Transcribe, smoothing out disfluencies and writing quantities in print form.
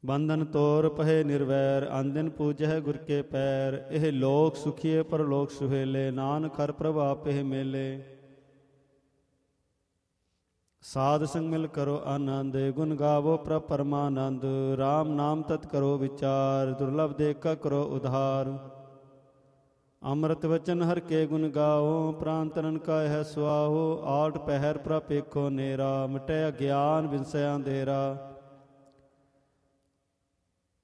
ਬੰਧਨ ਤੋਰ ਪਹੇ ਨਿਰਵੈਰ, ਆਨਦਿਨ ਪੂਜਹਿ ਗੁਰ ਕੇ ਪੈਰ। ਇਹ ਲੋਕ ਸੁਖੀਏ ਪਰਲੋਕ ਸੁਹੇਲੇ, ਨਾਨਕ ਹਰਿ ਪ੍ਰਭ ਆਪੇ ਮੇਲੇ। ਸਾਧ ਸੰਗ ਮਿਲ ਕਰੋ ਆਨੰਦ, ਗੁਣ ਗਾਵੋ ਪ੍ਰਭ ਪਰਮਾਨੰਦ। ਰਾਮ ਨਾਮ ਤਤ ਕਰੋ ਵਿਚਾਰ, ਦੁਰਲਭ ਦੇਖਾ ਕਰੋ ਉਧਾਰ। ਅੰਮ੍ਰਿਤ ਵਚਨ ਹਰਿ ਕੇ ਗੁਣ ਗਾਓ, ਪ੍ਰਾਨ ਤਰਨ ਕਾ ਹੈ ਸੁਆਹੋ। ਆਠ ਪਹਿਰ ਪ੍ਰਭ ਏਕੋ ਨੇਰਾ, ਮਿਟਿਆ ਗਿਆਨ ਬਿਨਸੈ ਅੰਧੇਰਾ।